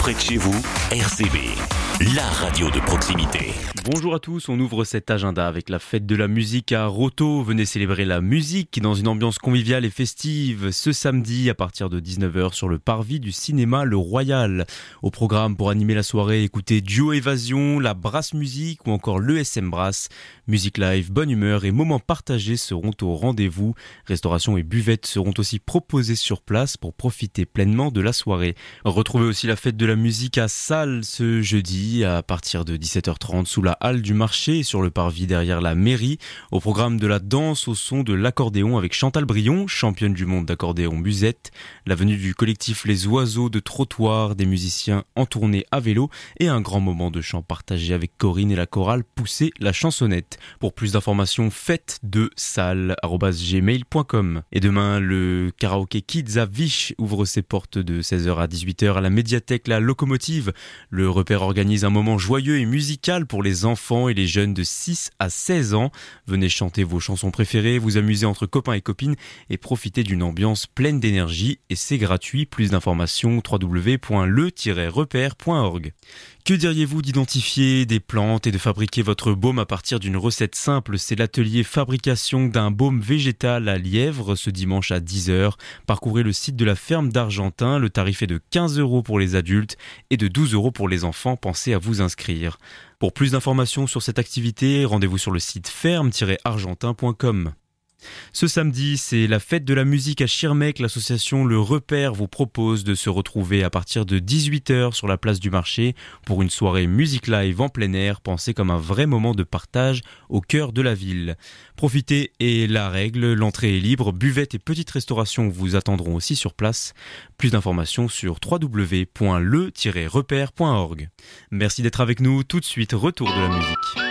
près de chez vous, RCV, la radio de proximité. Bonjour à tous, on ouvre cet agenda avec la fête de la musique à Roto. Venez célébrer la musique dans une ambiance conviviale et festive ce samedi à partir de 19h sur le parvis du cinéma Le Royal. Au programme pour animer la soirée, écoutez Duo Évasion, la Brass Musique ou encore l'ESM Brass. Musique live, bonne humeur et moments partagés seront au rendez-vous. Restauration et buvettes seront aussi proposées sur place pour profiter pleinement de la soirée. Retrouvez aussi la fête de la musique à Salles ce jeudi à partir de 17h30 sous la halle du marché et sur le parvis derrière la mairie. Au programme de la danse au son de l'accordéon avec Chantal Brion, championne du monde d'accordéon musette, la venue du collectif Les Oiseaux de Trottoir, des musiciens en tournée à vélo et un grand moment de chant partagé avec Corinne et la chorale Pousser la chansonnette. Pour plus d'informations, fête-de-salle@gmail.com. Et demain, le karaoké Kids à Viche ouvre ses portes de 16h à 18h à la médiathèque La Locomotive. Le repère organise un moment joyeux et musical pour les enfants et les jeunes de 6 à 16 ans. Venez chanter vos chansons préférées, vous amuser entre copains et copines et profiter d'une ambiance pleine d'énergie. Et c'est gratuit. Plus d'informations, www.le-repère.org. Que diriez-vous d'identifier des plantes et de fabriquer votre baume à partir d'une recette simple? C'est l'atelier fabrication d'un baume végétal à Lièvre ce dimanche à 10h. Parcourez le site de la ferme d'Argentin. Le tarif est de 15 € pour les adultes et de 12 € pour les enfants. Pensez à vous inscrire. Pour plus d'informations sur cette activité, rendez-vous sur le site ferme-argentin.com. Ce samedi, c'est la fête de la musique à Schirmeck. L'association Le Repère vous propose de se retrouver à partir de 18h sur la place du marché pour une soirée musique live en plein air, pensée comme un vrai moment de partage au cœur de la ville. Profitez et la règle, l'entrée est libre, buvette et petite restauration vous attendront aussi sur place. Plus d'informations sur www.le-repère.org. Merci d'être avec nous, tout de suite retour de la musique.